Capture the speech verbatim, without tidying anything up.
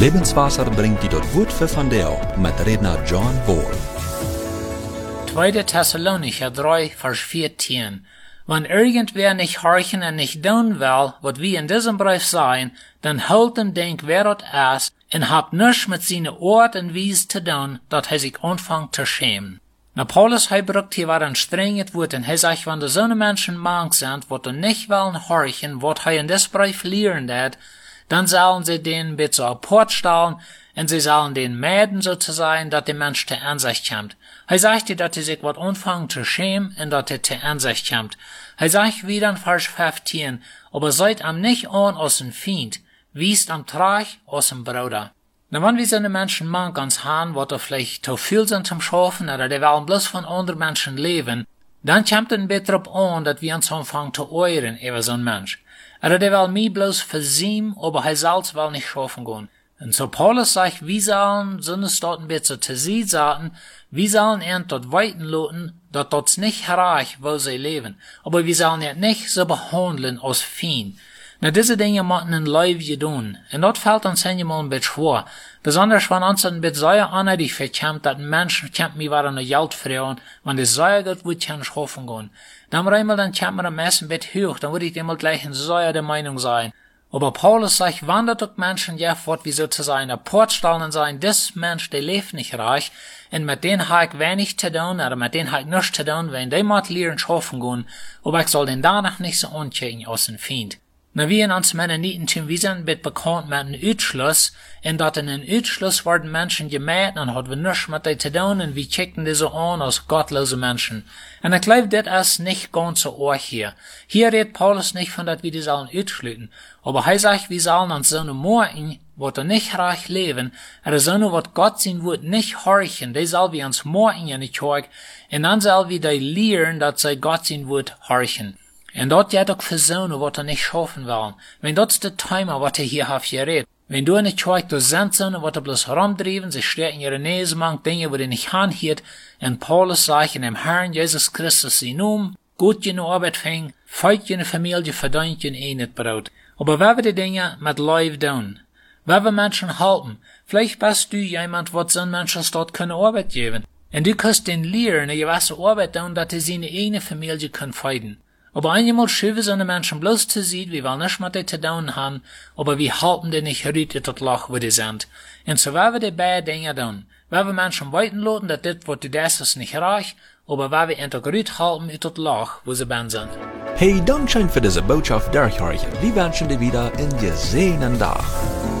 Lebenswasser bringt die dort Wort für von Deo mit Redner John Bohr. Zweite Thessalonicher drei, Vers vierzehn. Wenn irgendwer nicht horchen und nicht tun will, was wir in diesem Brief sagen, dann holt und denk, wer dort ist, und habt nichts mit seinen Ort und Wies zu tun, dat er sich anfängt zu schämen. Na, Paulus, er brucht hier ein strenges Wort, und er sagt, wenn da so eine Menschen mank sind, wat er nicht wollen horchen, wat er in des Brief lehren hat, dann sollen sie den bitte so Port stellen, und sie sollen den mäden so zu sein, dass der Mensch zur Ansicht kommt. Er sagt dir, dass er sich wat anfangen zu schämen, und dass er zur Ansicht kommt. Er sagt wieder in Vers fünfzehn, aber seid am nicht an aus dem Feind, wiest am Trag aus dem Bruder. Na, wenn wir so eine Menschen mank ans haben, wat er vielleicht zu viel sind zum Schaffen, oder die wollen bloß von anderen Menschen leben, dann kommt es ein bisschen drauf an, dass wir uns anfangen zu euren über so einen Mensch. Oder der will mich bloß versiemen, aber er selbst will nicht schaffen gehen. Und so Paulus sagt, wir sollen so eine Stadt ein bisschen zu sie sagen, wir sollen ihn dort weiten lassen, dass dort nicht erreicht, wo sie leben. Aber wir sollen ihn nicht so behandeln als Feind. Na, diese Dinge müssen in Leben tun. Und dort fällt uns einmal ein bisschen schwer. Besonders wenn uns ein bisschen sehr unnötig verkämpft, dass ein Mensch kämpft mir wieder eine Geld fragen, wenn das sehr gut wird, kann ich hoffen gehen. Dann einmal, dann kämpft mir am meisten ein bisschen hoch, dann würde ich immer gleich in sehr der Meinung sein. Aber Paulus sagt, wenn das auch Menschen ja, wird wie sozusagen ein Portstellen sein, das Mensch, der lebt nicht reich, und mit denen habe ich wenig zu tun, oder mit denen habe ich nichts zu tun, wenn die mal lernen, schaffen gehen, aber ich soll den danach nicht so anchecken aus dem Feind. Na, wir in uns Mennoniten, wir sind mit bekannt mit einem Utschluss, und dort in einem Utschluss werden Menschen gemäht, und hat wir nichts mit denen zu tun, und wir checken die so an als gottlose Menschen. Und ich glaube, das ist nicht ganz so arg hier. Hier redet Paulus nicht von, dass wir die sollen utschlüten, aber er sagt, wir sollen uns so eine Morgen, wat er nicht reich leben, oder so eine, wat Gott sein wird, nicht horchen, die soll wir uns morgen ja nicht horchen, und dann soll wir die lehren, dass sie Gott sein wird horchen. Und dort ja doch für so eine, wat er nicht schaffen wollen. Wenn dort der Timer, wat er hier hat geredet. Wenn du nicht schaust, du sind so eine, wat er bloß rumdrieben, sie steht in ihre Nähe, manch Dinge, wo die nicht anhielt, und Paulus sagt in dem Herrn Jesus Christus sie nun, gut jene Arbeit fing, feit jene Familie, verdient jene Ehet Brot. Aber wer wir die Dinge mit Leib tun? Wer wir Menschen halten? Vielleicht bist du jemand, wat so ein Mensch dort keine Arbeit geben. Und du kannst den lehren, eine gewisse Arbeit tun, dass er seine eigene Familie kann feiden. Aber einmal schieben so eine Menschen bloß zu sehen, wir wollen nicht mit denen zu tun haben, aber wir halten die nicht richtig das Loch, wo die sind. Und so werden wir die beiden Dinge tun. Wenn wir Menschen weiten lassen, dass das, was du das ist, nicht reicht, aber wenn wir integriert halten, in das Loch, wo sie ben sind. Hey, Dankeschön für diese Botschaft, Derek Horchen. Wir wünschen dir wieder einen gesehenen Tag.